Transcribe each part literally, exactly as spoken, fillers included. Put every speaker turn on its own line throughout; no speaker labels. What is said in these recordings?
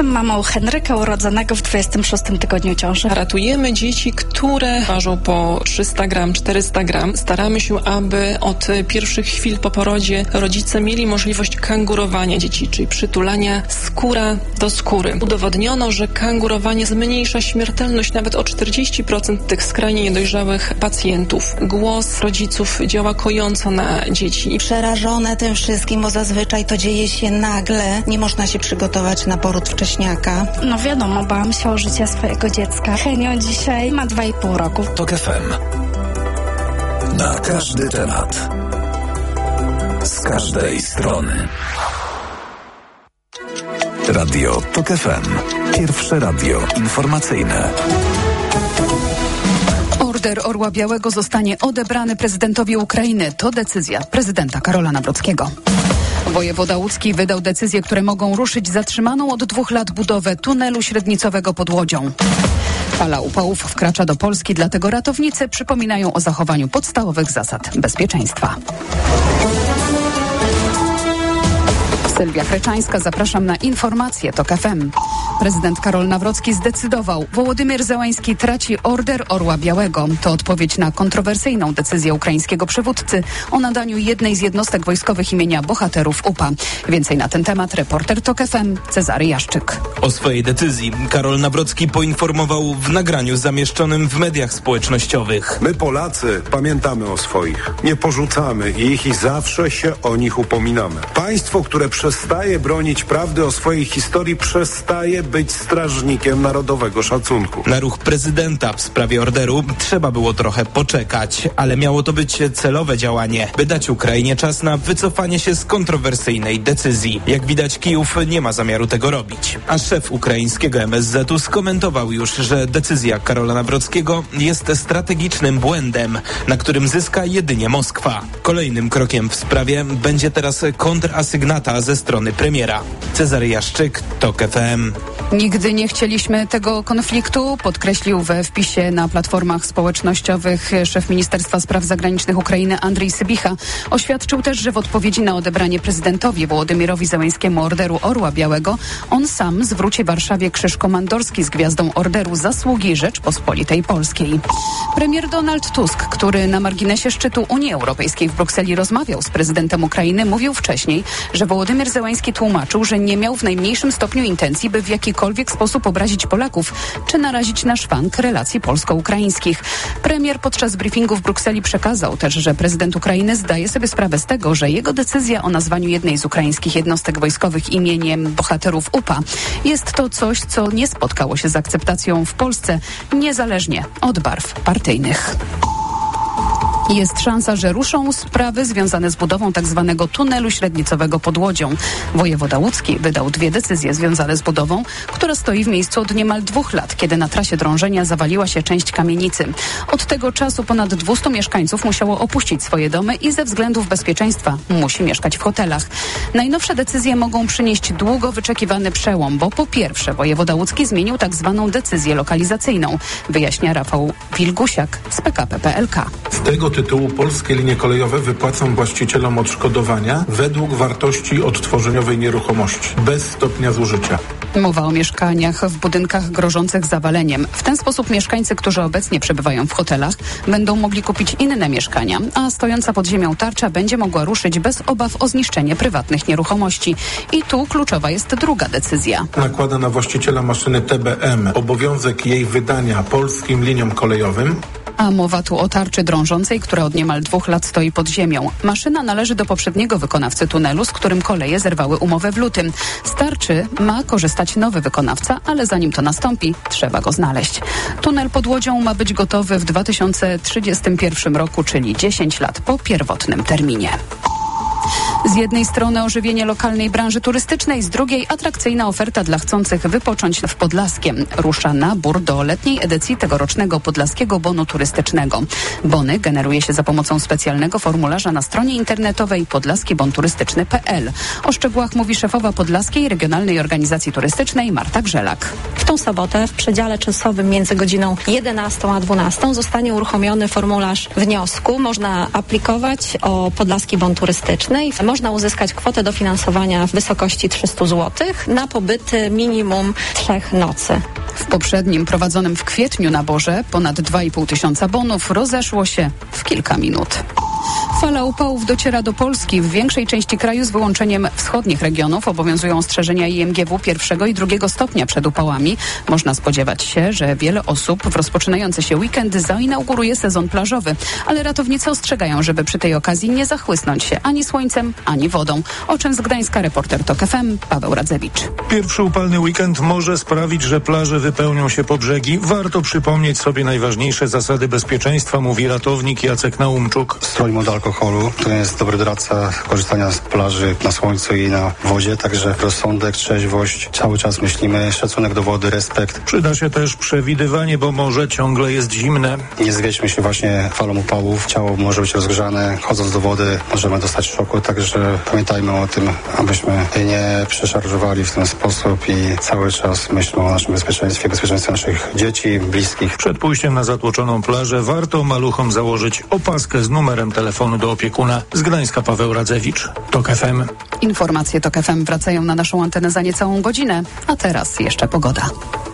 Jestem mamą Henryka, urodzonego w dwudziestym szóstym tygodniu ciąży.
Ratujemy dzieci, które ważą po trzysta gram, czterysta gram. Staramy się, aby od pierwszych chwil po porodzie rodzice mieli możliwość kangurowania dzieci, czyli przytulania skóra do skóry. Udowodniono, że kangurowanie zmniejsza śmiertelność nawet o czterdzieści procent tych skrajnie niedojrzałych pacjentów. Głos rodziców działa kojąco na dzieci.
Przerażone tym wszystkim, bo zazwyczaj to dzieje się nagle. Nie można się przygotować na poród wcześniaka.
No wiadomo, bałam się o życie swojego dziecka. Henio dzisiaj ma dwa i pół roku.
TOK F M. Na każdy temat. Z każdej strony. Radio TOK F M. Pierwsze radio informacyjne.
Order Orła Białego zostanie odebrany prezydentowi Ukrainy. To decyzja prezydenta Karola Nawrockiego. Wojewoda łódzki wydał decyzje, które mogą ruszyć zatrzymaną od dwóch lat budowę tunelu średnicowego pod Łodzią. Fala upałów wkracza do Polski, dlatego ratownicy przypominają o zachowaniu podstawowych zasad bezpieczeństwa. Sylwia Chreczańska, zapraszam na informacje TOK F M. Prezydent Karol Nawrocki zdecydował, Wołodymyr Zełański traci Order Orła Białego. To odpowiedź na kontrowersyjną decyzję ukraińskiego przywódcy o nadaniu jednej z jednostek wojskowych imienia bohaterów U P A. Więcej na ten temat reporter TOK F M Cezary Jaszczyk.
O swojej decyzji Karol Nawrocki poinformował w nagraniu zamieszczonym w mediach społecznościowych.
My Polacy pamiętamy o swoich, nie porzucamy ich i zawsze się o nich upominamy. Państwo, które przestaje bronić prawdy o swojej historii, przestaje być strażnikiem narodowego szacunku.
Na ruch prezydenta w sprawie orderu trzeba było trochę poczekać, ale miało to być celowe działanie, by dać Ukrainie czas na wycofanie się z kontrowersyjnej decyzji. Jak widać, Kijów nie ma zamiaru tego robić. A szef ukraińskiego M S Z u skomentował już, że decyzja Karola Nawrockiego jest strategicznym błędem, na którym zyska jedynie Moskwa. Kolejnym krokiem w sprawie będzie teraz kontrasygnata ze strony premiera. Cezary Jaszczyk, TOK F M.
Nigdy nie chcieliśmy tego konfliktu, podkreślił we wpisie na platformach społecznościowych szef Ministerstwa Spraw Zagranicznych Ukrainy Andrzej Sybicha. Oświadczył też, że w odpowiedzi na odebranie prezydentowi Wołodymyrowi Zełańskiemu Orderu Orła Białego on sam zwróci Warszawie krzyż komandorski z gwiazdą Orderu Zasługi Rzeczpospolitej Polskiej. Premier Donald Tusk, który na marginesie szczytu Unii Europejskiej w Brukseli rozmawiał z prezydentem Ukrainy, mówił wcześniej, że Wołodymyr Zełański tłumaczył, że nie miał w najmniejszym stopniu intencji, by w jakikolwiek sposób obrazić Polaków czy narazić na szwank relacji polsko-ukraińskich. Premier podczas briefingu w Brukseli przekazał też, że prezydent Ukrainy zdaje sobie sprawę z tego, że jego decyzja o nazwaniu jednej z ukraińskich jednostek wojskowych imieniem bohaterów U P A jest to coś, co nie spotkało się z akceptacją w Polsce, niezależnie od barw partyjnych. Jest szansa, że ruszą sprawy związane z budową tzw. tunelu średnicowego pod Łodzią. Wojewoda łódzki wydał dwie decyzje związane z budową, która stoi w miejscu od niemal dwóch lat, kiedy na trasie drążenia zawaliła się część kamienicy. Od tego czasu ponad dwieście mieszkańców musiało opuścić swoje domy i ze względów bezpieczeństwa musi mieszkać w hotelach. Najnowsze decyzje mogą przynieść długo wyczekiwany przełom, bo po pierwsze wojewoda łódzki zmienił tzw. decyzję lokalizacyjną, wyjaśnia Rafał Wilgusiak z P K P P L K.
Z tego tytułu polskie linie kolejowe wypłacą właścicielom odszkodowania według wartości odtworzeniowej nieruchomości, bez stopnia zużycia.
Mowa o mieszkaniach w budynkach grożących zawaleniem. W ten sposób mieszkańcy, którzy obecnie przebywają w hotelach, będą mogli kupić inne mieszkania, a stojąca pod ziemią tarcza będzie mogła ruszyć bez obaw o zniszczenie prywatnych nieruchomości. I tu kluczowa jest druga decyzja.
Nakłada na właściciela maszyny T B M obowiązek jej wydania polskim liniom kolejowym.
A mowa tu o tarczy drążącej, która od niemal dwóch lat stoi pod ziemią. Maszyna należy do poprzedniego wykonawcy tunelu, z którym koleje zerwały umowę w lutym. Z tarczy ma korzystać nowy wykonawca, ale zanim to nastąpi, trzeba go znaleźć. Tunel pod Łodzią ma być gotowy w dwa tysiące trzydziestym pierwszym roku, czyli dziesięć lat po pierwotnym terminie. Z jednej strony ożywienie lokalnej branży turystycznej, z drugiej atrakcyjna oferta dla chcących wypocząć w Podlaskiem. Rusza nabór do letniej edycji tegorocznego Podlaskiego Bonu Turystycznego. Bony generuje się za pomocą specjalnego formularza na stronie internetowej podlaski bon turystyczny kropka p l. O szczegółach mówi szefowa Podlaskiej Regionalnej Organizacji Turystycznej Marta Grzelak.
W tą sobotę w przedziale czasowym między godziną jedenastą a dwunastą zostanie uruchomiony formularz wniosku. Można aplikować o Podlaski Bon Turystyczny i można uzyskać kwotę dofinansowania w wysokości trzysta złotych na pobyty minimum trzech nocy.
W poprzednim, prowadzonym w kwietniu naborze ponad dwa i pół tysiąca bonów rozeszło się w kilka minut. Fala upałów dociera do Polski. W większej części kraju z wyłączeniem wschodnich regionów obowiązują ostrzeżenia I M G W pierwszego i drugiego stopnia przed upałami. Można spodziewać się, że wiele osób w rozpoczynający się weekend zainauguruje sezon plażowy. Ale ratownicy ostrzegają, żeby przy tej okazji nie zachłysnąć się ani słońcem, ani wodą. O czym z Gdańska reporter TOK F M Paweł Radzewicz.
Pierwszy upalny weekend może sprawić, że plaże wypełnią się po brzegi. Warto przypomnieć sobie najważniejsze zasady bezpieczeństwa, mówi ratownik Jacek Naumczuk.
Stroim od alkoholu, to jest dobry doradca korzystania z plaży na słońcu i na wodzie, także rozsądek, trzeźwość, cały czas myślimy, szacunek do wody, respekt.
Przyda się też przewidywanie, bo morze ciągle jest zimne.
Nie zwiedźmy się właśnie falą upałów, ciało może być rozgrzane, chodząc do wody możemy dostać szoku, także pamiętajmy o tym, abyśmy nie przeszarżowali w ten sposób i cały czas myślmy o naszym bezpieczeństwie, bezpieczeństwie naszych dzieci, bliskich.
Przed pójściem na zatłoczoną plażę warto maluchom założyć opaskę z numerem telefonu do opiekuna. Z Gdańska Paweł Radzewicz, TOK F M.
Informacje TOK F M wracają na naszą antenę za niecałą godzinę, a teraz jeszcze pogoda.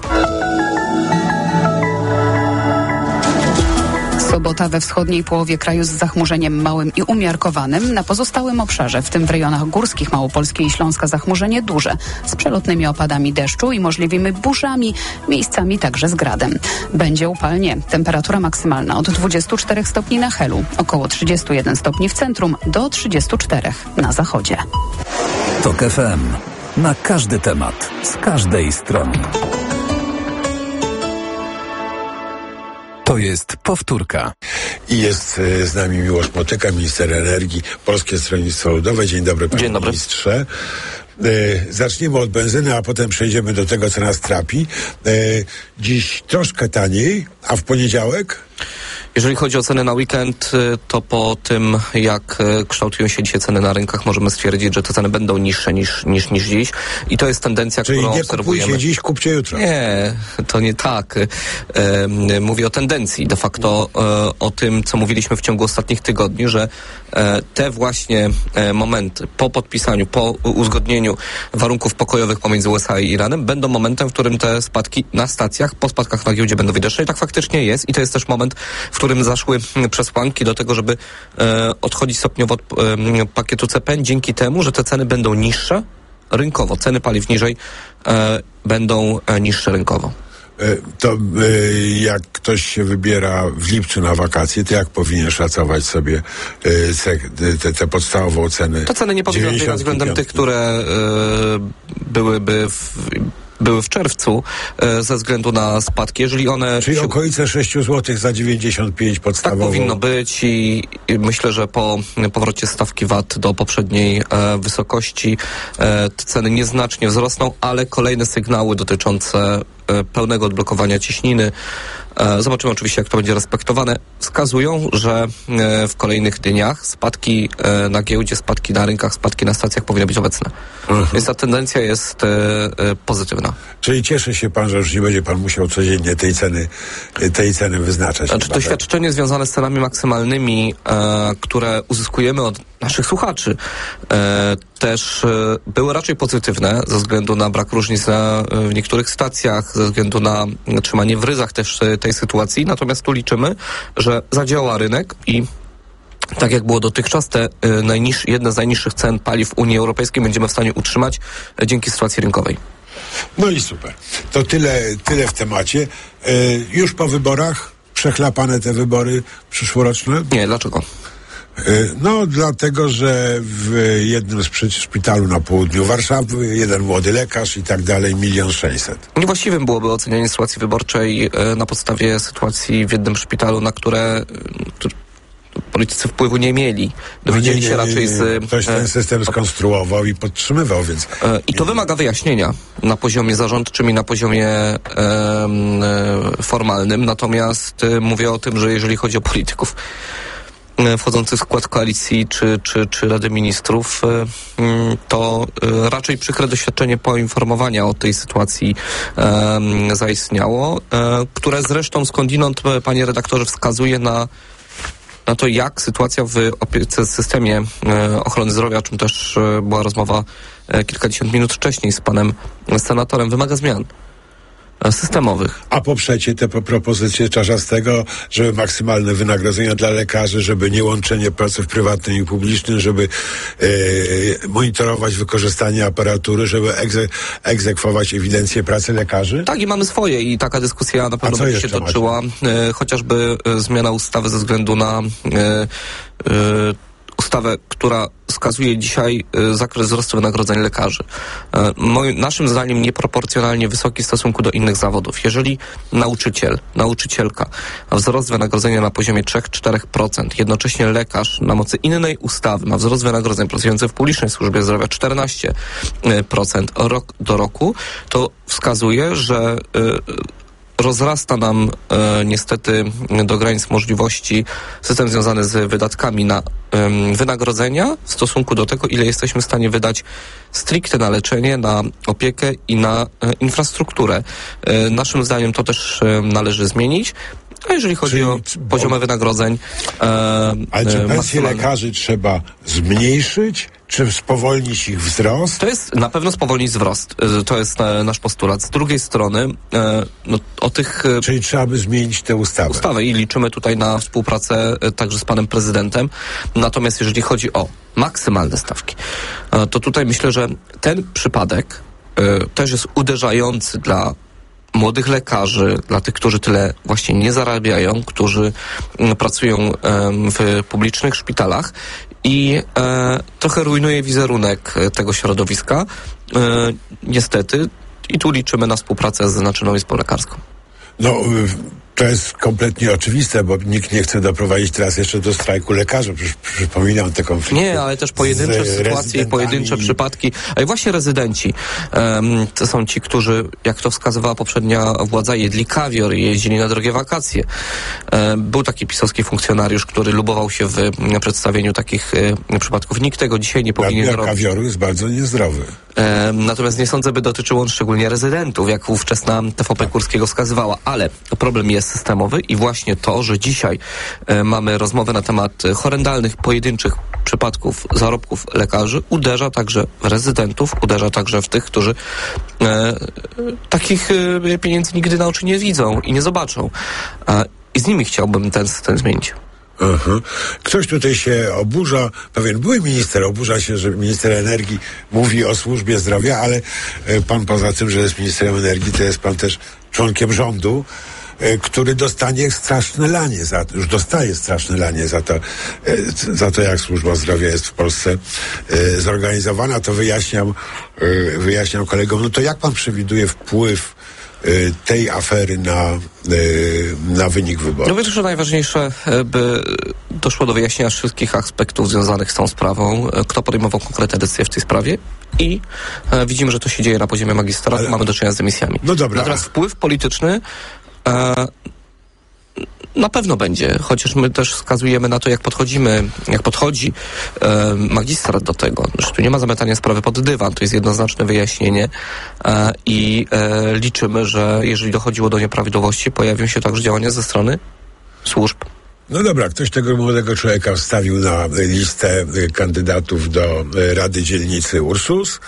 Sobota we wschodniej połowie kraju z zachmurzeniem małym i umiarkowanym. Na pozostałym obszarze, w tym w rejonach górskich Małopolskiej i Śląska, zachmurzenie duże, z przelotnymi opadami deszczu i możliwymi burzami, miejscami także z gradem. Będzie upalnie. Temperatura maksymalna od dwudziestu czterech stopni na Helu, około trzydziestu jeden stopni w centrum, do trzydziestu czterech na zachodzie.
TOK F M. Na każdy temat, z każdej strony. To jest powtórka.
I jest z nami Miłosz Motyka, minister energii, Polskie Stronnictwo Ludowe. Dzień dobry, panie Dzień dobry. ministrze. E, zaczniemy od benzyny, a potem przejdziemy do tego, co nas trapi. E, dziś troszkę taniej, a w poniedziałek?
Jeżeli chodzi o ceny na weekend, to po tym, jak kształtują się dzisiaj ceny na rynkach, możemy stwierdzić, że te ceny będą niższe niż, niż, niż dziś. I to jest tendencja,
Czyli
którą
nie
obserwujemy.
Czyli nie dziś, kupcie jutro.
Nie, to nie tak. E, mówię o tendencji, de facto e, o tym, co mówiliśmy w ciągu ostatnich tygodni, że e, te właśnie e, momenty po podpisaniu, po uzgodnieniu warunków pokojowych pomiędzy U S A i Iranem będą momentem, w którym te spadki na stacjach, po spadkach na giełdzie będą widoczne. I tak faktycznie jest. I to jest też moment, w którym zaszły przesłanki do tego, żeby e, odchodzić stopniowo od e, pakietu C P N dzięki temu, że te ceny będą niższe rynkowo. Ceny paliw niżej e, będą e, niższe rynkowo.
To jak ktoś się wybiera w lipcu na wakacje, to jak powinien szacować sobie tę podstawową cenę?
To ceny nie powinny odbiegać względem tych, które y, byłyby w, były w czerwcu e, ze względu na spadki. Jeżeli one...
Czyli okolice sześć złotych za dziewięćdziesiąt pięć podstawowo.
Tak powinno być i, i myślę, że po powrocie stawki V A T do poprzedniej e, wysokości e, te ceny nieznacznie wzrosną, ale kolejne sygnały dotyczące e, pełnego odblokowania ciśniny, e, zobaczymy oczywiście, jak to będzie respektowane, wskazują, że e, w kolejnych dniach spadki e, na giełdzie, spadki na rynkach, spadki na stacjach powinny być obecne. Mhm. Więc ta tendencja jest e, e, pozytywna.
Czyli cieszy się pan, że już nie będzie pan musiał codziennie tej ceny, tej ceny wyznaczać.
Znaczy, to świadczenie związane z cenami maksymalnymi, e, które uzyskujemy od naszych słuchaczy, e, też e, były raczej pozytywne ze względu na brak różnic na, w niektórych stacjach, ze względu na trzymanie w ryzach też e, tej sytuacji. Natomiast tu liczymy, że zadziała rynek i tak jak było dotychczas, te y, najniż, jedne z najniższych cen paliw w Unii Europejskiej będziemy w stanie utrzymać y, dzięki sytuacji rynkowej.
No i super. To tyle, tyle w temacie. Y, już po wyborach przechlapane te wybory przyszłoroczne?
Nie, dlaczego?
Y, no dlatego, że w jednym z szpitalu na południu Warszawy jeden młody lekarz i tak dalej, milion sześćset.
Niewłaściwym byłoby ocenianie sytuacji wyborczej y, na podstawie sytuacji w jednym szpitalu, na które... które politycy wpływu nie mieli. Dowiedzieli no nie, nie, się raczej z...
Ktoś ten system skonstruował i podtrzymywał, więc...
I to wymaga wyjaśnienia na poziomie zarządczym i na poziomie e, e, formalnym. Natomiast e, mówię o tym, że jeżeli chodzi o polityków e, wchodzących w skład koalicji czy, czy, czy Rady Ministrów, e, to e, raczej przykre doświadczenie poinformowania o tej sytuacji e, zaistniało, e, które zresztą skądinąd, panie redaktorze, wskazuje na na to, jak sytuacja w opiece, systemie e, ochrony zdrowia, o czym też e, była rozmowa e, kilkadziesiąt minut wcześniej z panem senatorem, wymaga zmian systemowych.
A poprzecie te propozycje Czarzastego, żeby maksymalne wynagrodzenia dla lekarzy, żeby nie łączenie pracy w prywatnym i publicznym, żeby e, monitorować wykorzystanie aparatury, żeby egze, egzekwować ewidencję pracy lekarzy?
Tak, i mamy swoje i taka dyskusja na pewno będzie się toczyła. E, chociażby e, zmiana ustawy ze względu na e, e, ustawę, która wskazuje dzisiaj y, zakres wzrostu wynagrodzeń lekarzy. Y, moim, naszym zdaniem nieproporcjonalnie wysoki w stosunku do innych zawodów. Jeżeli nauczyciel, nauczycielka ma wzrost wynagrodzenia na poziomie trzy do czterech procent, jednocześnie lekarz na mocy innej ustawy ma wzrost wynagrodzeń pracujący w publicznej służbie zdrowia czternaście procent rok do roku, to wskazuje, że y, rozrasta nam e, niestety do granic możliwości system związany z wydatkami na e, wynagrodzenia w stosunku do tego, ile jesteśmy w stanie wydać stricte na leczenie, na opiekę i na e, infrastrukturę. E, naszym zdaniem to też e, należy zmienić. A jeżeli chodzi Czyli, o poziomy bo... wynagrodzeń... E,
Ale czy pensje lekarzy trzeba zmniejszyć, czy spowolnić ich wzrost?
To jest na pewno spowolnić wzrost. To jest e, nasz postulat. Z drugiej strony e, no, o tych... E,
Czyli trzeba by zmienić tę ustawę.
Ustawę i liczymy tutaj na współpracę e, także z panem prezydentem. Natomiast jeżeli chodzi o maksymalne stawki, e, to tutaj myślę, że ten przypadek e, też jest uderzający dla młodych lekarzy, dla tych, którzy tyle właśnie nie zarabiają, którzy m, pracują e, w publicznych szpitalach i e, trochę rujnuje wizerunek tego środowiska. E, niestety. I tu liczymy na współpracę z Naczelną Izbą Lekarską.
No, to jest kompletnie oczywiste, bo nikt nie chce doprowadzić teraz jeszcze do strajku lekarzy. Przecież przypominam te konflikty.
Nie, ale też pojedyncze sytuacje i pojedyncze przypadki. A i właśnie rezydenci. Um, to są ci, którzy, jak to wskazywała poprzednia władza, jedli kawior i jeździli na drogie wakacje. Um, był taki pisowski funkcjonariusz, który lubował się w um, przedstawieniu takich um, przypadków. Nikt tego dzisiaj nie powinien
Nadmiar
robić.
Kawioru jest bardzo niezdrowy.
Um, natomiast nie sądzę, by dotyczyło on szczególnie rezydentów, jak ówczesna T V P Kurskiego wskazywała. Ale problem jest systemowy i właśnie to, że dzisiaj e, mamy rozmowę na temat horrendalnych, pojedynczych przypadków zarobków lekarzy, uderza także w rezydentów, uderza także w tych, którzy e, takich e, pieniędzy nigdy na oczy nie widzą i nie zobaczą. E, I z nimi chciałbym ten system zmienić.
Uh-huh. Ktoś tutaj się oburza, pewien były minister oburza się, że minister energii mówi o służbie zdrowia, ale e, pan poza tym, że jest ministrem energii, to jest pan też członkiem rządu, e, który dostanie straszne lanie, za, już dostaje straszne lanie za to, e, za to, jak służba zdrowia jest w Polsce e, zorganizowana. To wyjaśniam, e, wyjaśniam kolegom. No to jak pan przewiduje wpływ tej afery na, na wynik wyborów?
No myślę, że najważniejsze, by doszło do wyjaśnienia wszystkich aspektów związanych z tą sprawą, kto podejmował konkretne decyzje w tej sprawie i e, widzimy, że to się dzieje na poziomie magistratu, Ale... mamy do czynienia z dymisjami.
No dobra.
Natomiast wpływ polityczny e, na pewno będzie, chociaż my też wskazujemy na to, jak podchodzimy, jak podchodzi e, magistrat do tego, że tu nie ma zamiatania sprawy pod dywan, to jest jednoznaczne wyjaśnienie e, i e, liczymy, że jeżeli dochodziło do nieprawidłowości, pojawią się także działania ze strony służb.
No dobra, ktoś tego młodego człowieka wstawił na listę kandydatów do Rady Dzielnicy Ursus.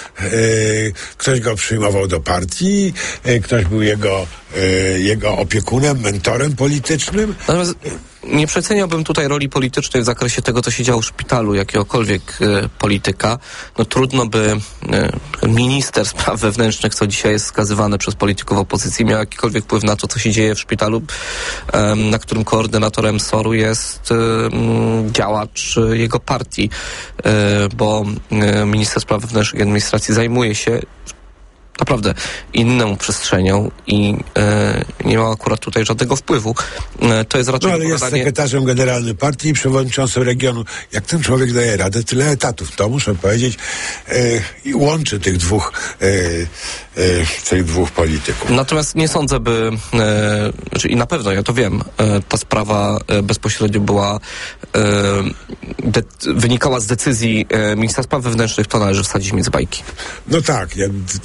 Ktoś go przyjmował do partii, ktoś był jego, jego opiekunem, mentorem politycznym.
Natomiast nie przeceniałbym tutaj roli politycznej w zakresie tego, co się działo w szpitalu, jakiegokolwiek e, polityka. No trudno by e, minister spraw wewnętrznych, co dzisiaj jest wskazywane przez polityków opozycji, miał jakikolwiek wpływ na to, co się dzieje w szpitalu, e, na którym koordynatorem S O R-u jest e, działacz jego partii, e, bo e, minister spraw wewnętrznych i administracji zajmuje się naprawdę inną przestrzenią i e, nie ma akurat tutaj żadnego wpływu. E, to jest raczej
no, ale jest sekretarzem generalnym partii i przewodniczącym regionu. Jak ten człowiek daje radę, tyle etatów, to muszę powiedzieć, e, i łączy tych dwóch e, e, tych dwóch polityków.
Natomiast nie sądzę, by e, znaczy, i na pewno, ja to wiem, e, ta sprawa e, bezpośrednio była e, de, wynikała z decyzji e, ministra spraw wewnętrznych, to należy wsadzić między bajki.
No tak, ja te, te, też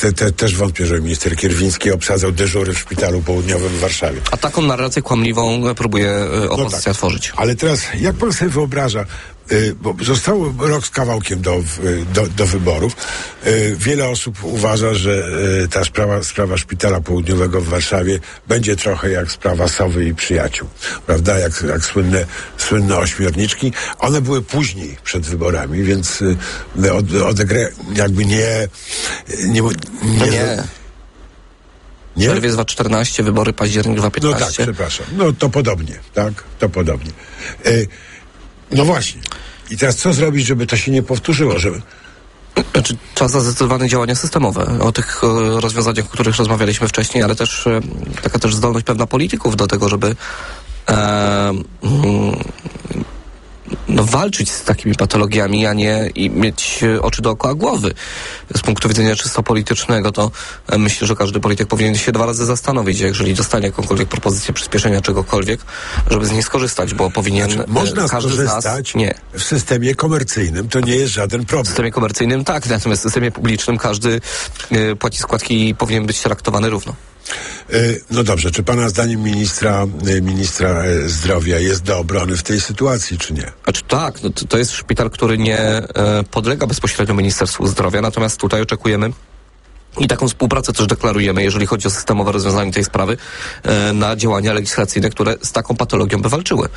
też wątpię, że minister Kierwiński obsadzał dyżury w szpitalu południowym w Warszawie.
A taką narrację kłamliwą próbuje opozycja no tak. tworzyć.
Ale teraz, jak pan sobie wyobraża, bo zostało rok z kawałkiem do, do, do wyborów. Wiele osób uważa, że ta sprawa, sprawa szpitala południowego w Warszawie będzie trochę jak sprawa Sowy i przyjaciół. Prawda? Jak, jak słynne, słynne ośmiorniczki. One były później przed wyborami, więc od, odegra, jakby nie... Nie, nie,
nie. Nie? Czerwiec dwa tysiące czternasty, wybory październik dwa tysiące piętnasty.
No tak, przepraszam. No to podobnie, tak? To podobnie. Y- No właśnie. I teraz co zrobić, żeby to się nie powtórzyło? Żeby...
Znaczy, czas na zdecydowane działania systemowe. O tych e, rozwiązaniach, o których rozmawialiśmy wcześniej, ale też e, taka też zdolność pewna polityków do tego, żeby e, mm, no, walczyć z takimi patologiami, a nie i mieć oczy dookoła głowy. Z punktu widzenia czysto politycznego, to e, myślę, że każdy polityk powinien się dwa razy zastanowić, jeżeli dostanie jakąkolwiek propozycję przyspieszenia czegokolwiek, żeby z niej skorzystać, bo powinien
znaczy, można
e, każdy
skorzystać
z nas, nie.
w systemie komercyjnym, to nie jest żaden problem.
W systemie komercyjnym tak, natomiast w systemie publicznym każdy e, płaci składki i powinien być traktowany równo.
No dobrze, czy pana zdaniem ministra, ministra zdrowia jest do obrony w tej sytuacji, czy nie?
Znaczy tak, no to, to jest szpital, który nie e, podlega bezpośrednio Ministerstwu Zdrowia, natomiast tutaj oczekujemy i taką współpracę też deklarujemy, jeżeli chodzi o systemowe rozwiązanie tej sprawy, e, na działania legislacyjne, które z taką patologią by walczyły.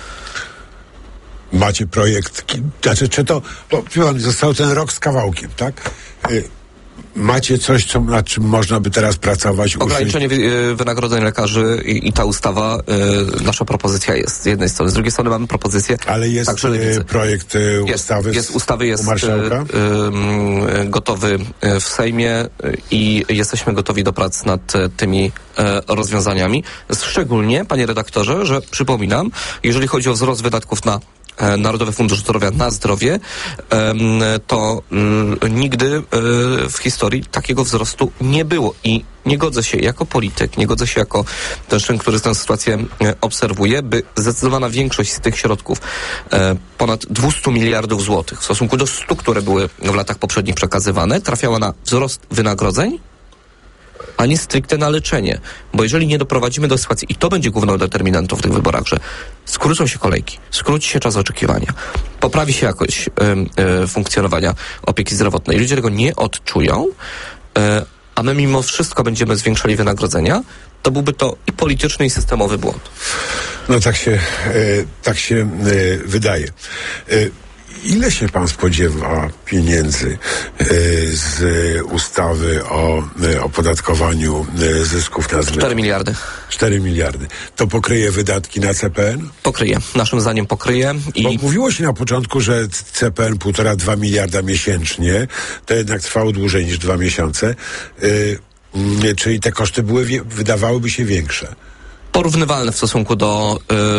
Macie projekt, znaczy czy to, bo pan, został ten rok z kawałkiem, tak? Y- Macie coś, co, nad czym można by teraz pracować?
Ograniczenie wy, wynagrodzeń lekarzy i, i ta ustawa, y, nasza propozycja jest z jednej strony. Z drugiej strony mamy propozycję.
Ale jest y, projekt y,
jest,
ustawy
jest, ustawy jest
u marszałka?
Y, y, gotowy w Sejmie i jesteśmy gotowi do prac nad tymi y, rozwiązaniami. Szczególnie, panie redaktorze, że przypominam, jeżeli chodzi o wzrost wydatków na Narodowy Fundusz Zdrowia na zdrowie, to nigdy w historii takiego wzrostu nie było i nie godzę się jako polityk, nie godzę się jako ten człowiek, który tę sytuację obserwuje, by zdecydowana większość z tych środków, ponad dwieście miliardów złotych w stosunku do stu, które były w latach poprzednich przekazywane, trafiała na wzrost wynagrodzeń, a nie stricte na leczenie. Bo jeżeli nie doprowadzimy do sytuacji, i to będzie główną determinantą w tych wyborach, że skrócą się kolejki, skróci się czas oczekiwania, poprawi się jakość y, y, funkcjonowania opieki zdrowotnej. Ludzie tego nie odczują, y, a my mimo wszystko będziemy zwiększali wynagrodzenia, to byłby to i polityczny, i systemowy błąd.
No tak się, y, tak się y, wydaje. Y, Ile się pan spodziewa pieniędzy y, z ustawy o y, opodatkowaniu y, zysków na
cztery miliardy.
cztery miliardy. To pokryje wydatki na C P N?
Pokryje. Naszym zdaniem pokryje. I...
Bo mówiło się na początku, że C P N półtora, dwa miliarda miesięcznie. To jednak trwało dłużej niż dwa miesiące. Y, y, czyli te koszty były, wydawałyby się większe.
Porównywalne w stosunku do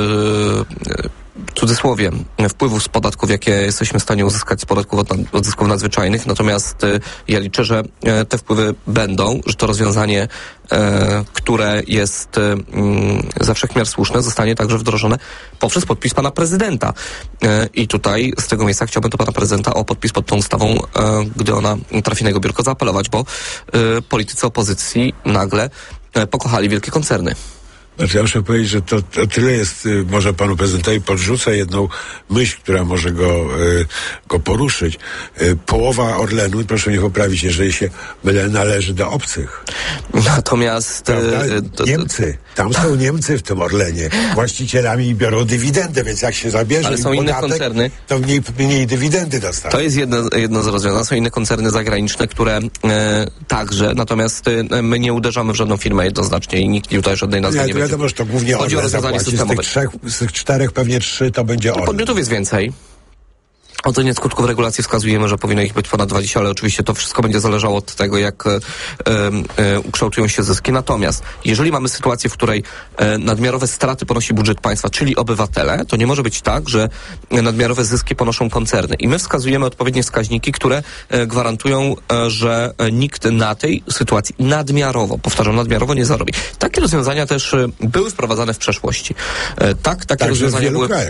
yy, yy, w cudzysłowie wpływów z podatków, jakie jesteśmy w stanie uzyskać z podatków od, od zysków nadzwyczajnych. Natomiast y, ja liczę, że y, te wpływy będą, że to rozwiązanie, y, które jest y, y, ze wszech miar słuszne, zostanie także wdrożone poprzez podpis pana prezydenta. Y, I tutaj z tego miejsca chciałbym do pana prezydenta o podpis pod tą ustawą, y, gdy ona trafi na jego biurko, zaapelować, bo y, politycy opozycji nagle y, pokochali wielkie koncerny.
Znaczy, ja muszę powiedzieć, że to, to tyle jest, y, może panu prezydentowi podrzucę jedną myśl, która może go, y, go poruszyć. Y, połowa Orlenu, proszę mnie poprawić, jeżeli się mylę, należy do obcych.
Natomiast...
Y, to, Niemcy. Tam są Niemcy w tym Orlenie właścicielami i biorą dywidendę, więc jak się zabierze
ale są
podatek,
inne koncerny,
to mniej, mniej dywidendy dostaną.
To jest jedno, jedno z rozwiązań. Są inne koncerny zagraniczne, które e, także, natomiast e, my nie uderzamy w żadną firmę jednoznacznie i nikt tutaj żadnej nazwy nie, nie będzie.
Wiadomo, że to głównie
chodzi o rozwiązanie systemowe.
Z tych, trzech, z tych czterech pewnie trzy to będzie Orlen.
Podmiotów jest więcej. Ocenie skutków regulacji wskazujemy, że powinno ich być ponad dwadzieścia, ale oczywiście to wszystko będzie zależało od tego, jak e, e, ukształtują się zyski. Natomiast jeżeli mamy sytuację, w której e, nadmiarowe straty ponosi budżet państwa, czyli obywatele, to nie może być tak, że nadmiarowe zyski ponoszą koncerny. I my wskazujemy odpowiednie wskaźniki, które e, gwarantują, e, że e, nikt na tej sytuacji nadmiarowo, powtarzam, nadmiarowo nie zarobi. Takie rozwiązania też e, były wprowadzane w przeszłości. E, tak, takie
Także
rozwiązania
w wielu
były...
krajach.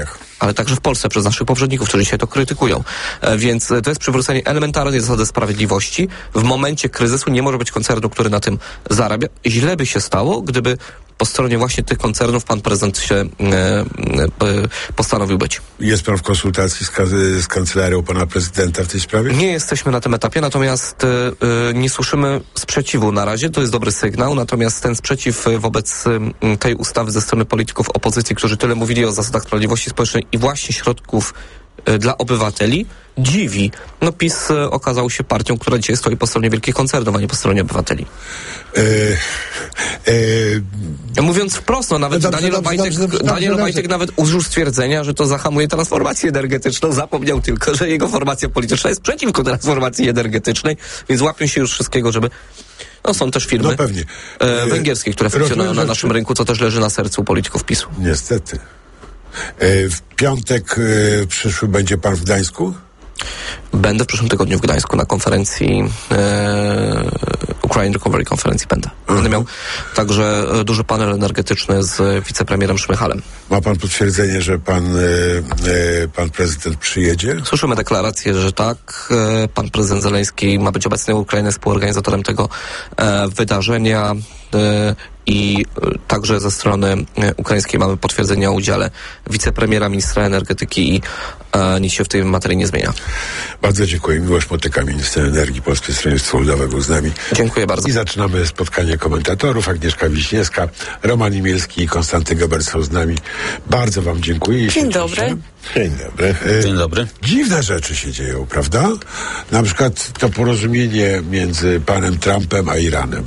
ale także w Polsce przez naszych poprzedników, którzy dzisiaj to krytykują. E, więc to jest przywrócenie elementarnej zasady sprawiedliwości. W momencie kryzysu nie może być koncernu, który na tym zarabia. Źle by się stało, gdyby po stronie właśnie tych koncernów pan prezydent się e, e, postanowił być.
Jest pan w konsultacji z, z kancelarią pana prezydenta w tej sprawie?
Nie jesteśmy na tym etapie, natomiast e, e, nie słyszymy sprzeciwu na razie. To jest dobry sygnał, natomiast ten sprzeciw wobec e, tej ustawy ze strony polityków opozycji, którzy tyle mówili o zasadach sprawiedliwości społecznej i właśnie środków e, dla obywateli, dziwi. No PiS e, okazał się partią, która dzisiaj stoi po stronie wielkich koncernów, a nie po stronie obywateli. E, e, Mówiąc wprost, no nawet no dobrze, Daniel dobrze, Obajtek, dobrze, dobrze, Daniel dobrze, Obajtek dobrze. nawet użył stwierdzenia, że to zahamuje transformację energetyczną. Zapomniał tylko, że jego formacja polityczna jest przeciwko transformacji energetycznej, więc łapią się już wszystkiego, żeby... No są też firmy
no pewnie.
E, węgierskie, które funkcjonują na naszym rynku, co też leży na sercu polityków PiSu.
Niestety. E, w piątek e, przyszły będzie pan w Gdańsku?
Będę w przyszłym tygodniu w Gdańsku na konferencji e, Ukraine Recovery konferencji będę. Będę mhm. miał także duży panel energetyczny z wicepremierem Szmychalem.
Ma pan potwierdzenie, że pan, e, e, pan prezydent przyjedzie?
Słyszymy deklarację, że tak. E, pan prezydent Zeleński ma być obecny w Ukrainie, współorganizatorem tego e, wydarzenia. E, I także ze strony ukraińskiej mamy potwierdzenie o udziale wicepremiera, ministra energetyki i e, nic się w tej materii nie zmienia.
Bardzo dziękuję. Miłosz Motyka, minister energii Polskiego Stronnictwa Ludowego z nami.
Dziękuję bardzo.
I zaczynamy spotkanie komentatorów. Agnieszka Wiśniewska, Roman Imielski i Konstanty Gebert są z nami. Bardzo wam dziękuję.
Dzień dobry.
Dzień dobry.
Dzień dobry.
Dziwne rzeczy się dzieją, prawda? Na przykład to porozumienie między panem Trumpem a Iranem.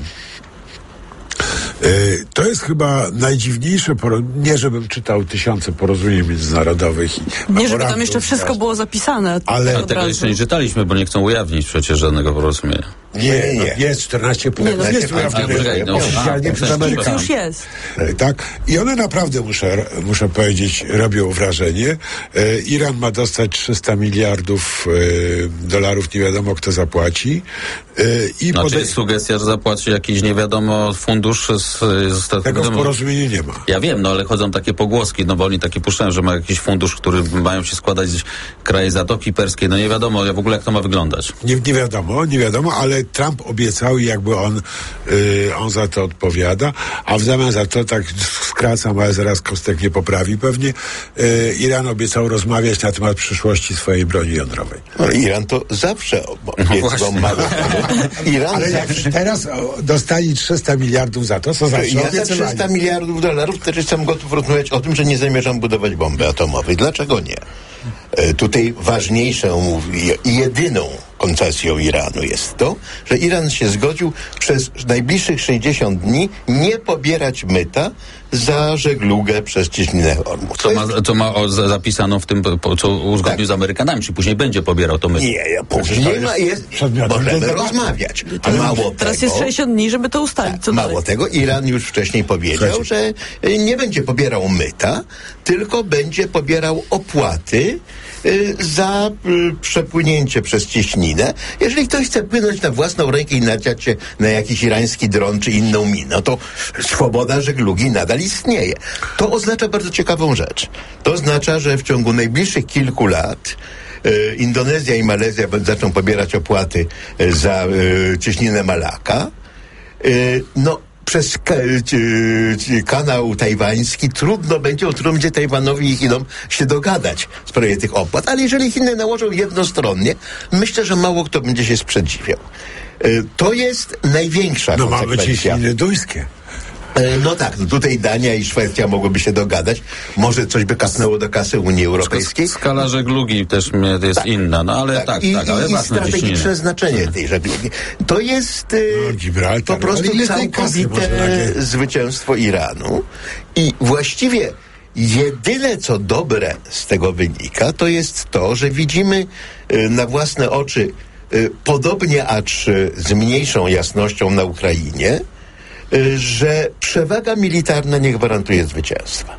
To jest chyba najdziwniejsze porozumienie, nie żebym czytał tysiące porozumień międzynarodowych. I
nie, żeby tam jeszcze wszystko było zapisane.
Ale tego razu. jeszcze nie czytaliśmy, bo nie chcą ujawnić przecież żadnego porozumienia.
Nie, nie, nie. Jest czternaście punktów.
No,
jest ujawnione oficjalnie przez Amerykanów.
Już jest.
Tak. I one naprawdę, muszę, muszę powiedzieć, robią wrażenie. E, Iran ma dostać trzysta miliardów e, dolarów, nie wiadomo kto zapłaci. E, i
znaczy
pode...
jest sugestia, że zapłaci jakiś nie wiadomo fundusz z, z Stanów
Tego w porozumieniu nie ma.
Ja wiem, no ale chodzą takie pogłoski, no bo oni takie puszczają, że ma jakiś fundusz, który mają się składać z kraje Zatoki Perskiej. No nie wiadomo w ogóle jak to ma wyglądać.
Nie, nie wiadomo, nie wiadomo, ale Trump obiecał i jakby on, yy, on za to odpowiada, a w zamian za to, tak skracam, ale zaraz Kostek nie poprawi pewnie, yy, Iran obiecał rozmawiać na temat przyszłości swojej broni jądrowej.
No, Iran to zawsze obiecał no mało. Iran
ale
zawsze...
teraz dostali trzysta miliardów za to, co zawsze
ja za trzysta miliardów dolarów też jestem gotów rozmawiać o tym, że nie zamierzam budować bomby atomowej. Dlaczego nie? E, tutaj ważniejszą i jedyną koncesją Iranu jest to, że Iran się zgodził przez najbliższych sześćdziesiąt dni nie pobierać myta za żeglugę przez cieśninę Hormuz.
Co ma, co ma o, zapisano w tym, po, co uzgodnił tak. z Amerykanami, czy później będzie pobierał to myto?
Nie, ja później ma, jest, możemy rozmawiać. A mało
Teraz
tego,
jest sześćdziesiąt dni, żeby to ustalić. Co
mało
dalej?
tego, Iran już wcześniej powiedział, że nie będzie pobierał myta, tylko będzie pobierał opłaty za przepłynięcie przez cieśninę. Jeżeli ktoś chce płynąć na własną rękę i nadziać się na jakiś irański dron czy inną minę, to swoboda żeglugi nadal istnieje. To oznacza bardzo ciekawą rzecz. To oznacza, że w ciągu najbliższych kilku lat e, Indonezja i Malezja zaczną pobierać opłaty za e, cieśninę Malaka. E, no przez ka- c- kanał tajwański trudno będzie, trudno będzie Tajwanowi i Chinom się dogadać w sprawie tych opłat, ale jeżeli Chiny nałożą jednostronnie, myślę, że mało kto będzie się sprzeciwiał. Y, to jest największa
no
konsekwencja.
No mamy cieśniny duńskie.
No tak, no tutaj Dania i Szwecja mogłyby się dogadać. Może coś by kasnęło do kasy Unii Europejskiej.
Skala żeglugi też jest tak, inna, no ale tak, tak,
i,
tak ale
i strategiczne znaczenie tej żeglugi. To jest no, po prostu całkowite zwycięstwo Iranu i właściwie jedyne co dobre z tego wynika, to jest to, że widzimy na własne oczy podobnie, acz z mniejszą jasnością na Ukrainie, że przewaga militarna nie gwarantuje zwycięstwa.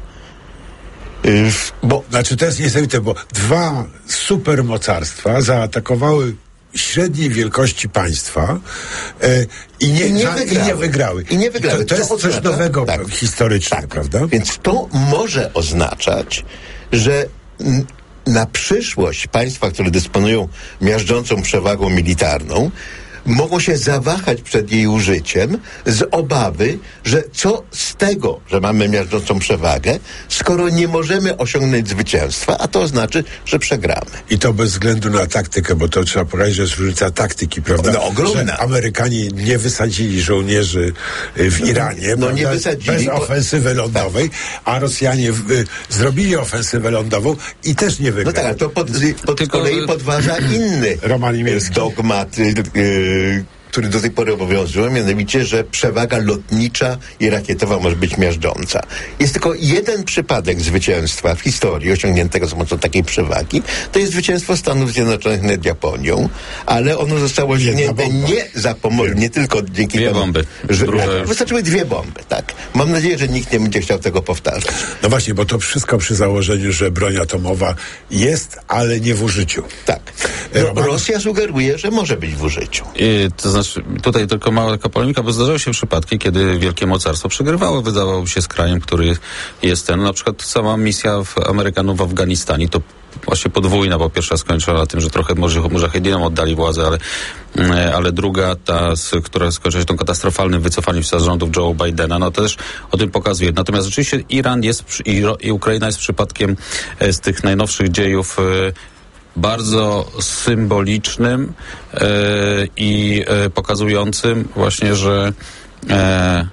Bo, znaczy to jest niesamowite, bo dwa supermocarstwa zaatakowały średniej wielkości państwa e, i, nie,
I, nie
za,
wygrały.
i nie wygrały.
I nie wygrały.
To, to jest coś nowego
tak,
historycznie,
tak.
prawda?
Więc to może oznaczać, że na przyszłość państwa, które dysponują miażdżącą przewagą militarną, mogą się zawahać przed jej użyciem z obawy, że co z tego, że mamy miażdżącą przewagę, skoro nie możemy osiągnąć zwycięstwa, a to znaczy, że przegramy.
I to bez względu na taktykę, bo to trzeba powiedzieć, że jest różnica taktyki, prawda?
No, ogromna.
Że Amerykanie nie wysadzili żołnierzy w Iranie,
no,
no,
nie wysadzili,
bez
bo...
ofensywy lądowej, a Rosjanie w, y, zrobili ofensywę lądową i też nie wygrali.
No tak, ale to pod, pod z kolei podważa inny dogmat, y, y, który do tej pory obowiązuje, mianowicie, że przewaga lotnicza i rakietowa może być miażdżąca. Jest tylko jeden przypadek zwycięstwa w historii osiągniętego za pomocą takiej przewagi. To jest zwycięstwo Stanów Zjednoczonych nad Japonią, ale ono zostało osiągnięte nie za pomocą, nie tylko dzięki
dwie
temu,
bomby.
że
Drugie...
wystarczyły dwie bomby, tak. Mam nadzieję, że nikt nie będzie chciał tego powtarzać.
No właśnie, bo to wszystko przy założeniu, że broń atomowa jest, ale nie w użyciu.
Tak. No, Rosja sugeruje, że może być w użyciu.
I, to znaczy, tutaj tylko mała taka polemika, bo zdarzały się przypadki, kiedy wielkie mocarstwo przegrywało, wydawało się z krajem, który jest ten, na przykład sama misja w Amerykanów w Afganistanie, to właśnie podwójna, bo pierwsza skończyła na tym, że trochę może Mujahedinom oddali władzę, ale, ale druga, ta, która skończyła się tą katastrofalnym wycofaniem się z rządów Joe Bidena, no to też o tym pokazuje. Natomiast rzeczywiście Iran jest i, i Ukraina jest przypadkiem z tych najnowszych dziejów bardzo symbolicznym e, i e, pokazującym właśnie, że e, e,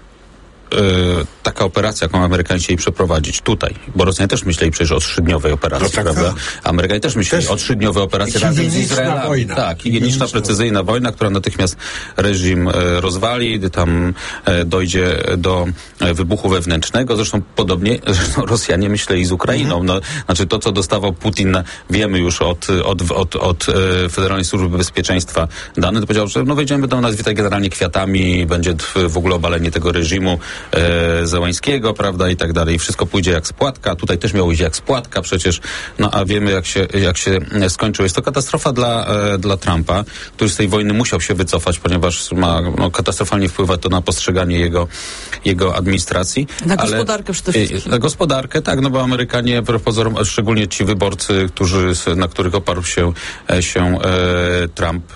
taka operacja, jaką Amerykanie chcieli przeprowadzić tutaj, bo Rosjanie też myśleli przecież o trzydniowej operacji, no tak, prawda? Tak. Amerykanie też myśleli też o trzydniowej operacji razem z Izraelem. Wojna. Tak, higieniczna, precyzyjna wojna, która natychmiast reżim e, rozwali, tam e, dojdzie do e, wybuchu wewnętrznego. Zresztą podobnie zresztą Rosjanie myśleli z Ukrainą. Mhm. No, znaczy to, co dostawał Putin, wiemy już od, od, od, od e, Federalnej Służby Bezpieczeństwa dane, to powiedział, że no wejdziemy, będą nas witać generalnie kwiatami, będzie w ogóle obalenie tego reżimu e, Zełańskiego, prawda, i tak dalej. Wszystko pójdzie jak spłatka. Tutaj też miało iść jak spłatka przecież. No a wiemy, jak się, jak się skończyło. Jest to katastrofa dla, e, dla Trumpa, który z tej wojny musiał się wycofać, ponieważ ma no, katastrofalnie wpływa to na postrzeganie jego, jego administracji.
Na ale, gospodarkę przede wszystkim.
Na gospodarkę, tak, no bo Amerykanie, wbrew pozorom, szczególnie ci wyborcy, którzy, na których oparł się, się e, Trump,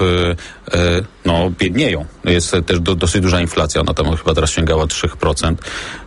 e, no, biednieją. Jest też do, dosyć duża inflacja. Ona tam chyba teraz sięgała trzy procent.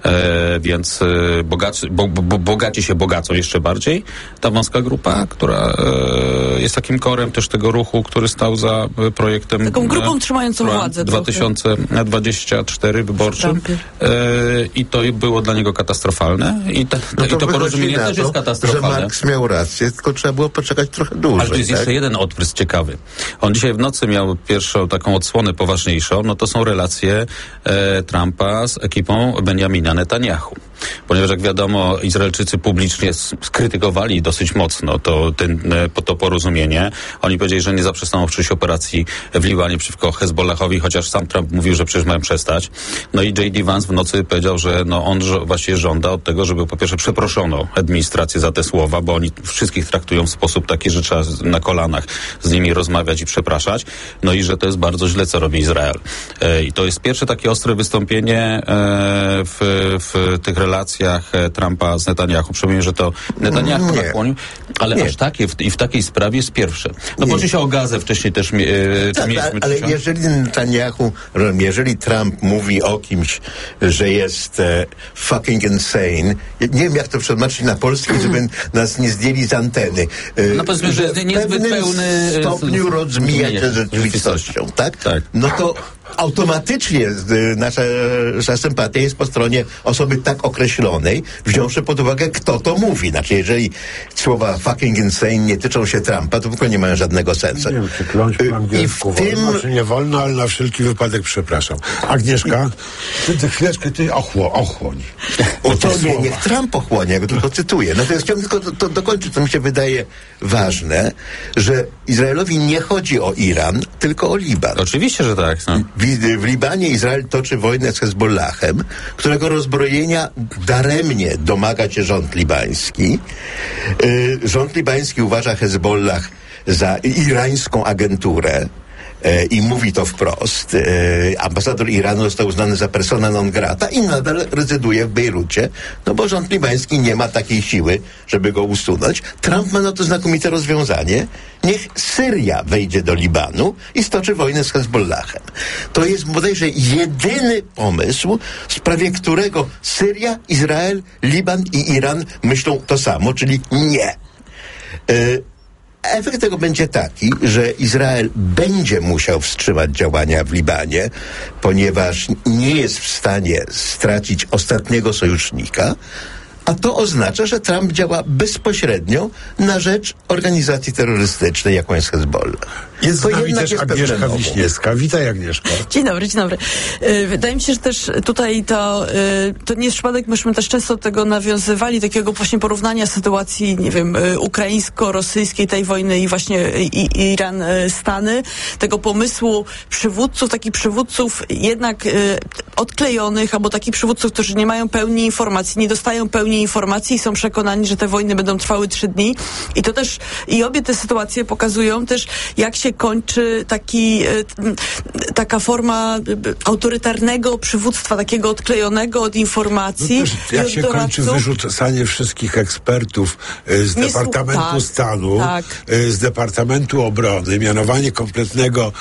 E, więc e, bogaci, bo, bo, bogaci się bogacą jeszcze bardziej. Ta wąska grupa, która e, jest takim korem też tego ruchu, który stał za e, projektem...
Taką grupą e, trzymającą władzę.
dwa tysiące dwudziestym czwartym wyborczym. E, I to było dla niego katastrofalne. I, ta,
no to,
i to porozumienie też jest katastrofalne.
Że Marx miał rację, tylko trzeba było poczekać trochę dłużej.
Ale to jest tak? Jeszcze jeden odprysk ciekawy. On dzisiaj w nocy miał pierwszą taką odsłonę poważniejszą, no to są relacje e, Trumpa z ekipą Benjamina Netanyahu. Ponieważ jak wiadomo, Izraelczycy publicznie skrytykowali dosyć mocno to, ten, to porozumienie. Oni powiedzieli, że nie zaprzestaną wszczęć operacji w Libanie przeciwko Hezbollahowi, chociaż sam Trump mówił, że przecież mają przestać. No i J D Vance w nocy powiedział, że no on żo- właściwie żąda od tego, żeby po pierwsze przeproszono administrację za te słowa, bo oni wszystkich traktują w sposób taki, że trzeba na kolanach z nimi rozmawiać i przepraszać. No i że to jest bardzo źle, co robi Izrael. E, I to jest pierwsze takie ostre wystąpienie e, w, w tych relacjach Trumpa z Netanyahu. Przypomnę, że to Netanyahu nakłonił, ale nie. aż takie w, i w takiej sprawie jest pierwsze. No bo oczywiście o Gazę wcześniej też mi, e,
tak,
mieliśmy...
Ale czy jeżeli Netanyahu, jeżeli Trump mówi o kimś, że jest e, fucking insane, nie wiem jak to przetłumaczyć na polski, żeby nas nie zdjęli z anteny. E,
no powiedzmy, że jest niezbyt pełny...
w stopniu rozmija się z rzeczywistością, tak? tak? No to automatycznie nasza, nasza sympatia jest po stronie osoby tak określonej, wziąwszy pod uwagę, kto to mówi. Znaczy, jeżeli słowa fucking insane nie tyczą się Trumpa, to w ogóle nie mają żadnego sensu.
Nie wiem, czy kląć po angielsku I w tym... wolno, czy nie wolno, ale na wszelki wypadek przepraszam. Agnieszka, ty, ty chwileczkę, ty ochło, ochłoń.
O to nie, niech Trump ochłonie, ja go tylko cytuję. Natomiast chciałbym tylko to, to dokończyć, co mi się wydaje ważne, że Izraelowi nie chodzi o Iran, tylko o Liban.
Oczywiście, że tak. No.
W, w Libanie Izrael toczy wojnę z Hezbollahem, którego rozbrojenia daremnie domaga się rząd libański. Yy, rząd libański uważa Hezbollah za irańską agenturę. e, i mówi to wprost. E, ambasador Iranu został uznany za persona non grata i nadal rezyduje w Bejrucie, no bo rząd libański nie ma takiej siły, żeby go usunąć. Trump ma na to znakomite rozwiązanie. Niech Syria wejdzie do Libanu i stoczy wojnę z Hezbollahem. To jest bodajże jedyny pomysł, w sprawie którego Syria, Izrael, Liban i Iran myślą to samo, czyli nie. Y- Efekt tego będzie taki, że Izrael będzie musiał wstrzymać działania w Libanie, ponieważ nie jest w stanie stracić ostatniego sojusznika, a to oznacza, że Trump działa bezpośrednio na rzecz organizacji terrorystycznej, jaką jest Hezbollah.
Jest z nami też Agnieszka Wiśniewska. Witaj, Agnieszko.
Dzień dobry, dzień dobry. Wydaje mi się, że też tutaj to, to nie jest przypadek, myśmy też często do tego nawiązywali, takiego właśnie porównania sytuacji, nie wiem, ukraińsko-rosyjskiej, tej wojny i właśnie Iran-Stany, tego pomysłu przywódców, takich przywódców jednak odklejonych, albo takich przywódców, którzy nie mają pełni informacji, nie dostają pełni informacji i są przekonani, że te wojny będą trwały trzy dni. I to też, i obie te sytuacje pokazują też, jak się kończy taki, taka forma autorytarnego przywództwa, takiego odklejonego od informacji.
No też, jak się doradców. kończy wyrzucanie wszystkich ekspertów z Nie Departamentu tak, Stanu, tak. z Departamentu Obrony, mianowanie kompletnego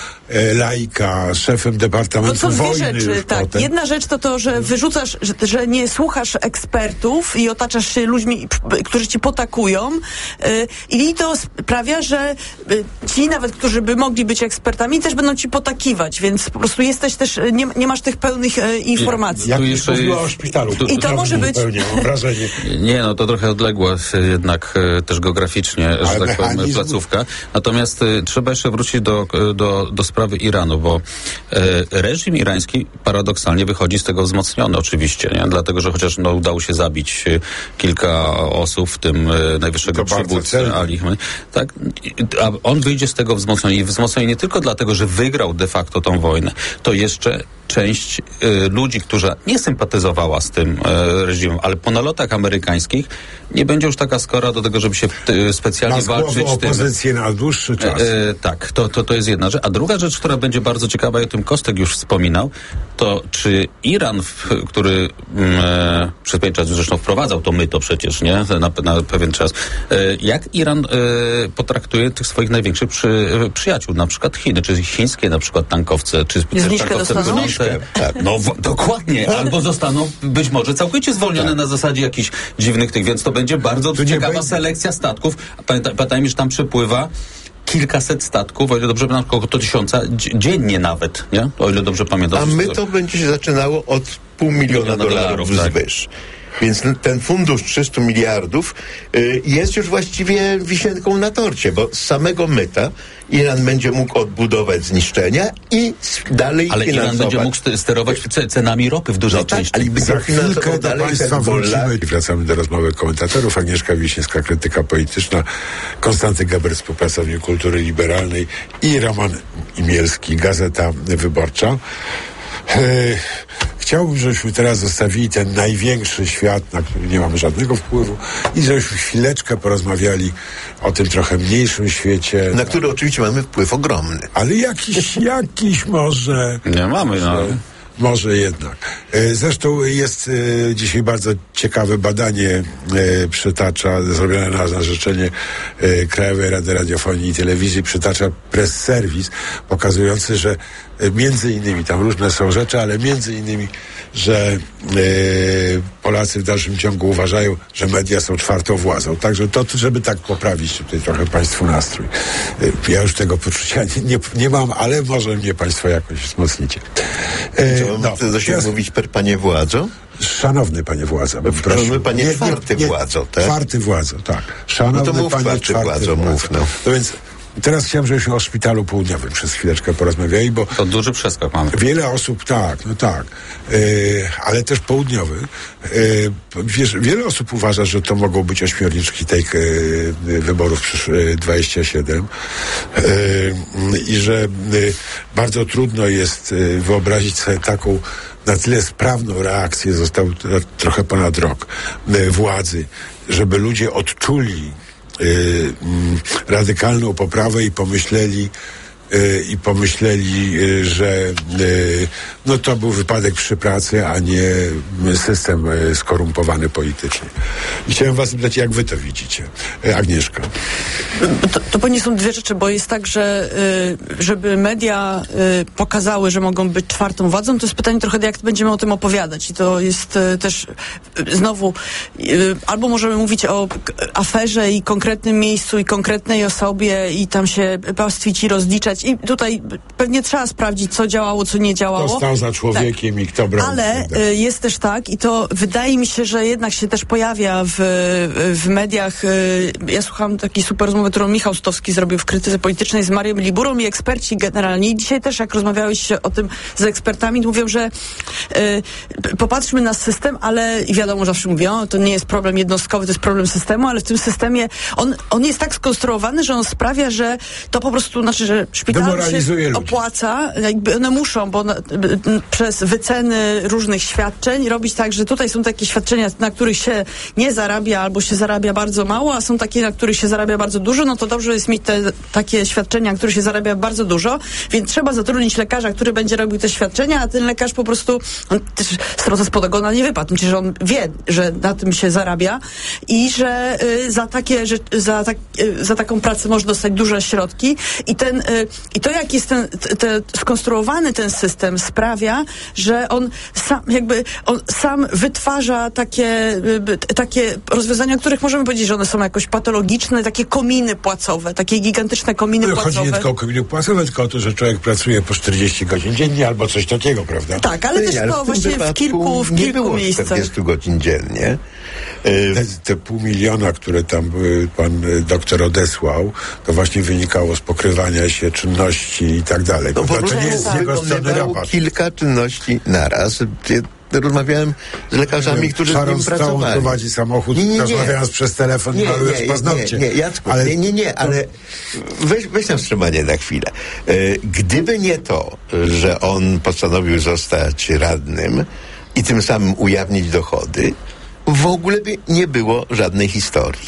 laika szefem Departamentu
no
Wojny.
Rzeczy, tak.
Potem.
Jedna rzecz to to, że wyrzucasz, że, że nie słuchasz ekspertów i otaczasz się ludźmi, którzy ci potakują yy, i to sprawia, że yy, ci nawet, którzy by mogli być ekspertami, też będą ci potakiwać, więc po prostu jesteś też, nie, nie masz tych pełnych yy, informacji.
Jak już mówiła o szpitalu.
I to może być...
Pełnie, mam wrażenie.
Nie, no to trochę odległa jednak e, też geograficznie, ale że tak powiem, placówka. Natomiast e, trzeba jeszcze wrócić do, do, do sprawy Iranu, bo e, reżim irański paradoksalnie wychodzi z tego wzmocniony oczywiście, nie? Dlatego, że chociaż no, udało się zabić e, kilka osób, w tym e, najwyższego przywódcy Ali, tak? A on wyjdzie z tego wzmocniony i wzmocniony nie tylko dlatego, że wygrał de facto tą wojnę, to jeszcze część y, ludzi, która nie sympatyzowała z tym y, reżimem, ale po nalotach amerykańskich nie będzie już taka skora do tego, żeby się y, specjalnie walczyć z tym.
opozycję na dłuższy czas.
Y, y, tak, to, to, to jest jedna rzecz. A druga rzecz, która będzie bardzo ciekawa i o tym Kostek już wspominał, to czy Iran, w, który y, przez pewien czas zresztą wprowadzał to myto przecież, nie? Na, na pewien czas. Y, jak Iran y, potraktuje tych swoich największych przy, y, przyjaciół, na przykład Chiny, czy chińskie na przykład tankowce, czy tankowce płynące. Tak. No w, dokładnie, albo zostaną być może całkowicie zwolnione tak. na zasadzie jakichś dziwnych tych, więc to będzie bardzo to ciekawa będzie... selekcja statków. Pamiętaj, pamiętajmy, że tam przepływa kilkaset statków, o ile dobrze pamiętam, około tysiąca dziennie nawet, nie? O ile dobrze pamiętam.
A my to będzie się zaczynało od pół miliona, miliona dolarów wzwyż. Tak. Więc ten fundusz trzysta miliardów y, jest już właściwie wisienką na torcie, bo z samego myta Iran będzie mógł odbudować zniszczenia i dalej
ale finansować. Ale Iran będzie mógł sterować cenami ropy w dużej
no tak,
części.
Ale
za chwilkę do Państwa wrócimy. Wracamy do rozmowy komentatorów. Agnieszka Wiśniewska, krytyka polityczna, Konstanty Geber, współpracownik kultury liberalnej i Roman Imielski, Gazeta Wyborcza. Chciałbym, żebyśmy teraz zostawili ten największy świat, na który nie mamy żadnego wpływu i żebyśmy chwileczkę porozmawiali o tym trochę mniejszym świecie.
Na który oczywiście mamy wpływ ogromny.
Ale jakiś, jakiś może...
Nie mamy, no.
Może jednak. Zresztą jest dzisiaj bardzo ciekawe badanie, przytacza, zrobione na życzenie Krajowej Rady Radiofonii i Telewizji, przytacza Press Service, pokazujący, że między innymi, tam różne są rzeczy, ale między innymi, że Polacy w dalszym ciągu uważają, że media są czwartą władzą. Także to, żeby tak poprawić tutaj trochę Państwu nastrój. Ja już tego poczucia nie, nie, nie mam, ale może mnie Państwo jakoś wzmocnicie.
Czy mam no, do siebie mówić per panie władzo?
Szanowny panie władzo.
Szanowny panie nie, czwarty nie, nie, władzo, tak?
Czwarty władzo, tak. Szanowny
no to mów
panie
czwarty, czwarty władzo, władzo. Mów, no.
No więc teraz chciałem, żebyśmy o szpitalu południowym przez chwileczkę porozmawiali, bo...
To duży przeskok mamy.
Wiele osób, tak, no tak, yy, ale też południowy. Yy, wiesz, wiele osób uważa, że to mogą być ośmiorniczki tej yy, wyborów przysz- dwadzieścia siedem yy, i że yy, bardzo trudno jest yy, wyobrazić sobie taką na tyle sprawną reakcję, został trochę ponad rok, yy, władzy, żeby ludzie odczuli Yy, radykalną poprawę i pomyśleli, y, i pomyśleli, y, że y, no to był wypadek przy pracy, a nie system y, skorumpowany politycznie. I chciałem was zapytać, jak wy to widzicie? Y, Agnieszka.
To, to pewnie są dwie rzeczy, bo jest tak, że y, żeby media y, pokazały, że mogą być czwartą władzą, to jest pytanie trochę, jak będziemy o tym opowiadać. I to jest y, też y, znowu y, albo możemy mówić o aferze i konkretnym miejscu i konkretnej osobie i tam się pastwić i rozliczać. I tutaj pewnie trzeba sprawdzić, co działało, co nie działało.
Kto stał za człowiekiem tak. i kto brał.
Ale y, jest też tak i to wydaje mi się, że jednak się też pojawia w, w mediach. Y, ja słucham takiej super rozmowy, którą Michał Stowski zrobił w Krytyce Politycznej z Marią Liburą i eksperci generalnie. I dzisiaj też, jak rozmawiałeś o tym z ekspertami, mówią, że y, popatrzmy na system, ale i wiadomo, zawsze mówią, to nie jest problem jednostkowy, to jest problem systemu, ale w tym systemie on, on jest tak skonstruowany, że on sprawia, że to po prostu, znaczy, że szpitalom się opłaca, jakby one muszą, bo na, przez wyceny różnych świadczeń robić tak, że tutaj są takie świadczenia, na których się nie zarabia albo się zarabia bardzo mało, a są takie, na których się zarabia bardzo dużo, no to dobrze jest mieć te takie świadczenia, na których się zarabia bardzo dużo, więc trzeba zatrudnić lekarza, który będzie robił te świadczenia, a ten lekarz po prostu on też strota spod ogona nie wypadł, przecież on wie, że na tym się zarabia i że y, za takie, że, za, tak, y, za taką pracę może dostać duże środki i ten, y, i to jak jest ten, te, te, skonstruowany ten system sprawia, że on sam, jakby, on sam wytwarza takie, y, takie rozwiązania, o których możemy powiedzieć, że one są jakoś patologiczne, takie kominy płacowe, takie gigantyczne kominy
no,
płacowe.
Chodzi nie tylko o kominy płacowe, tylko o to, że człowiek pracuje po czterdzieści godzin dziennie albo coś takiego, prawda?
Tak, ale też to właśnie w kilku, w kilku miejscach.
czterdzieści godzin dziennie.
Te, te pół miliona, które tam pan doktor odesłał, to właśnie wynikało z pokrywania się czynności i tak dalej.
No,
to nie jest z jego strony rabat.
Kilka czynności naraz. Rozmawiałem z lekarzami,
wiem,
którzy
Sharon
z nim pracowali.
Stone prowadzi samochód, nie, nie, nie. rozmawiając przez telefon,
nie,
malujesz
nie,
paznokcie.
Nie, nie, Jacku,
ale...
nie, nie, nie, ale weź, weź tam wstrzymanie na chwilę. Gdyby nie to, że on postanowił zostać radnym i tym samym ujawnić dochody, w ogóle by nie było żadnej historii.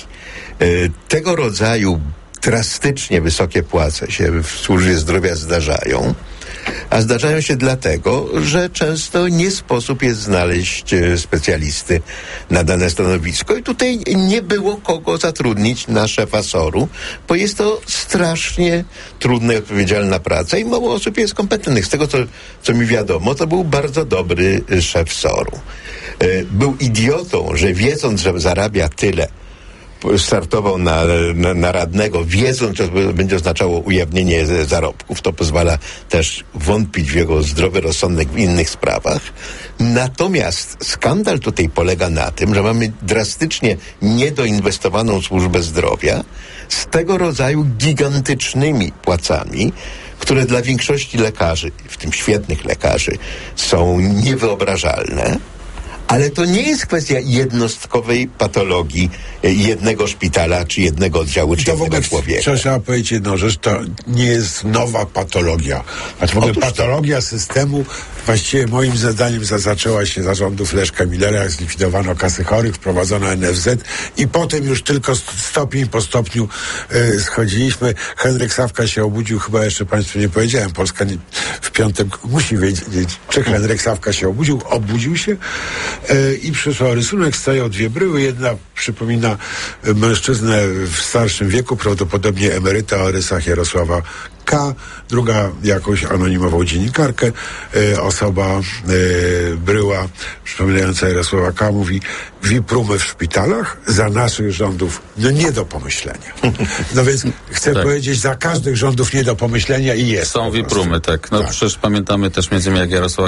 Tego rodzaju drastycznie wysokie płace się w służbie zdrowia zdarzają, a zdarzają się dlatego, że często nie sposób jest znaleźć specjalisty na dane stanowisko i tutaj nie było kogo zatrudnić na szefa S O R-u, bo jest to strasznie trudna i odpowiedzialna praca i mało osób jest kompetentnych. Z tego, co, co mi wiadomo, to był bardzo dobry szef S O R-u. Był idiotą, że wiedząc, że zarabia tyle, startował na, na, na radnego, wiedząc, że będzie oznaczało ujawnienie zarobków. To pozwala też wątpić w jego zdrowy rozsądek w innych sprawach. Natomiast skandal tutaj polega na tym, że mamy drastycznie niedoinwestowaną służbę zdrowia z tego rodzaju gigantycznymi płacami, które dla większości lekarzy, w tym świetnych lekarzy, są niewyobrażalne. Ale to nie jest kwestia jednostkowej patologii jednego szpitala, czy jednego oddziału, czy jednego człowieka.
Trzeba powiedzieć jedną rzecz, to nie jest nowa patologia. Znaczy w ogóle patologia to... systemu właściwie moim zadaniem za, zaczęła się za rządów Leszka Millera, jak zlikwidowano kasy chorych, wprowadzono N F Z i potem już tylko stopień po stopniu y, schodziliśmy. Henryk Sawka się obudził, chyba jeszcze Państwu nie powiedziałem, Polska nie, w piątek musi wiedzieć, czy Henryk Sawka się obudził. Obudził się y, i przysłał rysunek, stoją dwie bryły, jedna przypomina mężczyznę w starszym wieku, prawdopodobnie emeryta o rysach Jarosława K., druga jakąś anonimową dziennikarkę, y, osoba y, bryła przypominająca Jarosława K. mówi: V I P-rumy w szpitalach za naszych rządów no nie do pomyślenia. No więc chcę tak. powiedzieć, za każdych rządów nie do pomyślenia i jest.
Są V I P-rumy, tak. No
tak.
przecież pamiętamy też między innymi jak Jarosław